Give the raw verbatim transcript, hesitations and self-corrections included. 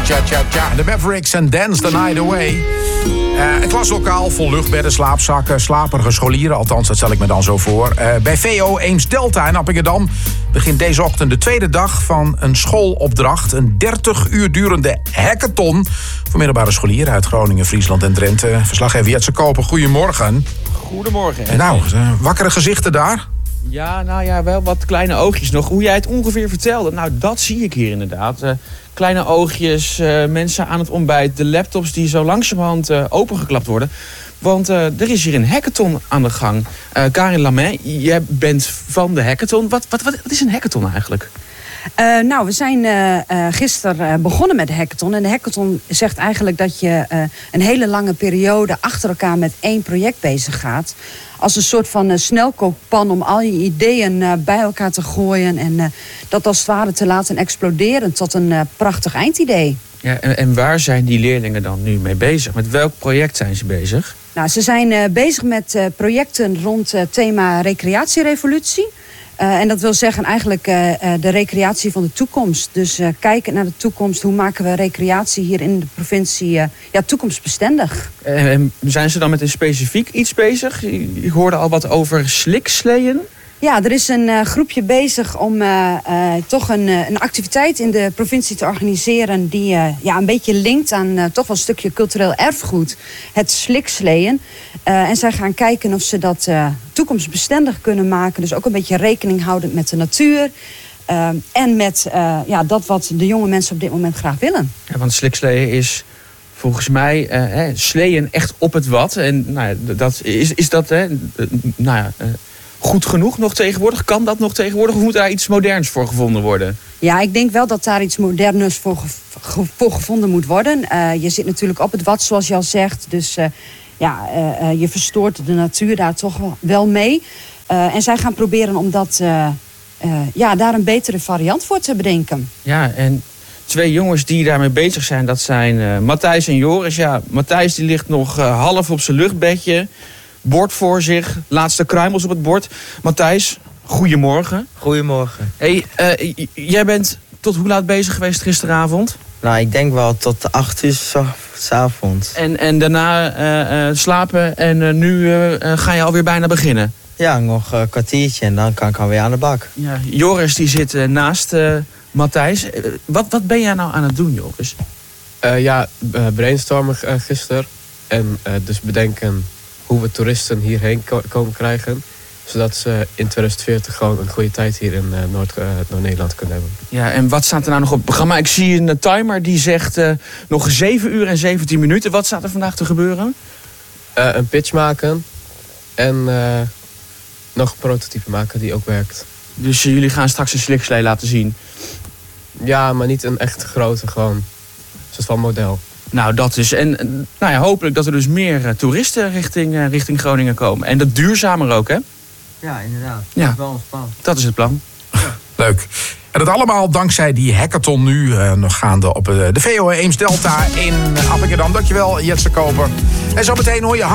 tja, tja, tja. De Mavericks en Dance the Night Away. Uh, een klaslokaal vol luchtbedden, slaapzakken, slaperige scholieren. Althans, dat stel ik me dan zo voor. Uh, bij V O Eems-Delta in Appingedam begint deze ochtend de tweede dag van een schoolopdracht. Een dertig uur durende hackathon voor middelbare scholieren uit Groningen, Friesland en Drenthe. Verslaggever Jetse Koper, goedemorgen. Goedemorgen. Ed. Nou, uh, wakkere gezichten daar. Ja, nou ja, wel wat kleine oogjes nog. Hoe jij het ongeveer vertelde, nou dat zie ik hier inderdaad. Uh, kleine oogjes, uh, mensen aan het ontbijt, de laptops die zo langzamerhand uh, opengeklapt worden. Want uh, er is hier een hackathon aan de gang. Uh, Karin Lamé, jij bent van de hackathon. Wat, wat, wat, wat is een hackathon eigenlijk? Uh, nou, we zijn uh, uh, gisteren uh, begonnen met de hackathon. En de hackathon zegt eigenlijk dat je uh, een hele lange periode achter elkaar met één project bezig gaat. Als een soort van uh, snelkookpan om al je ideeën uh, bij elkaar te gooien. En uh, dat als het ware te laten exploderen tot een uh, prachtig eindidee. Ja, en, en waar zijn die leerlingen dan nu mee bezig? Met welk project zijn ze bezig? Nou, ze zijn uh, bezig met uh, projecten rond het uh, thema recreatierevolutie. Uh, en dat wil zeggen eigenlijk uh, uh, de recreatie van de toekomst. Dus uh, kijken naar de toekomst. Hoe maken we recreatie hier in de provincie uh, ja, toekomstbestendig? En, en zijn ze dan met een specifiek iets bezig? Ik hoorde al wat over sliksleeën. Ja, er is een uh, groepje bezig om uh, uh, toch een, uh, een activiteit in de provincie te organiseren die uh, ja, een beetje linkt aan uh, toch wel een stukje cultureel erfgoed. Het sliksleeën. Uh, en zij gaan kijken of ze dat uh, toekomstbestendig kunnen maken. Dus ook een beetje rekening houdend met de natuur. Uh, en met uh, ja, dat wat de jonge mensen op dit moment graag willen. Ja, want sliksleeën is volgens mij uh, hè, sleeën echt op het wat. En nou ja, dat, is, is dat hè, nou ja, uh, goed genoeg nog tegenwoordig? Kan dat nog tegenwoordig? Of moet daar iets moderns voor gevonden worden? Ja, ik denk wel dat daar iets moderners voor, ge- voor gevonden moet worden. Uh, je zit natuurlijk op het wat, zoals je al zegt. Dus uh, ja, uh, uh, je verstoort de natuur daar toch wel mee. Uh, en zij gaan proberen om dat, uh, uh, ja, daar een betere variant voor te bedenken. Ja, en twee jongens die daarmee bezig zijn, dat zijn uh, Matthijs en Joris. Ja, Matthijs die ligt nog uh, half op zijn luchtbedje. Bord voor zich, laatste kruimels op het bord. Matthijs, goedemorgen. Goedemorgen. Hey, uh, j- jij bent tot hoe laat bezig geweest gisteravond? Nou, ik denk wel tot acht uur 's av- 's avonds. En, en daarna uh, uh, slapen en uh, nu uh, uh, ga je alweer bijna beginnen? Ja, nog een kwartiertje en dan kan ik alweer aan de bak. Ja, Joris die zit uh, naast uh, Matthijs. Uh, wat, wat ben jij nou aan het doen, Joris? Uh, ja, uh, brainstormen uh, gisteren. En uh, dus bedenken hoe we toeristen hierheen ko- komen krijgen. Zodat ze in twintig veertig gewoon een goede tijd hier in uh, Noord, uh, Noord-Nederland kunnen hebben. Ja, en wat staat er nou nog op het programma? Ik zie een timer die zegt uh, nog zeven uur en zeventien minuten. Wat staat er vandaag te gebeuren? Uh, een pitch maken. En uh, nog een prototype maken die ook werkt. Dus uh, jullie gaan straks een slikslee laten zien. Ja, maar niet een echt grote, gewoon een soort van model. Nou, dat is. En uh, nou ja, hopelijk dat er dus meer uh, toeristen richting, uh, richting Groningen komen. En dat duurzamer ook, hè? Ja, inderdaad. Ja. Dat is wel ons plan. Dat is het plan. Leuk. En dat allemaal dankzij die hackathon nu uh, nog gaande op uh, de V O Eems-Delta in Appingedam. Dankjewel, Jetse Koper. En zo meteen hoor je